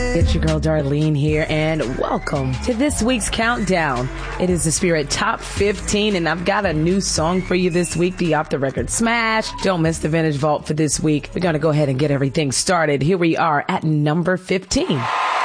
It's your girl Darlene here, and welcome to this week's countdown. It is the Spirit Top 15, and I've got a new song for you this week, the Off the Record Smash. Don't miss the Vintage Vault for this week. We're going to go ahead and get everything started. Here we are at number 15.